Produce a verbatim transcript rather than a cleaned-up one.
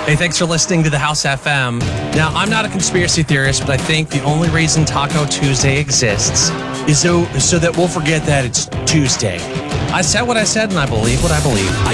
Hey, thanks for listening to the House F M. Now, I'm not a conspiracy theorist, but I think the only reason Taco Tuesday exists is so so that we'll forget that it's Tuesday. I said what I said, and I believe what I believe. I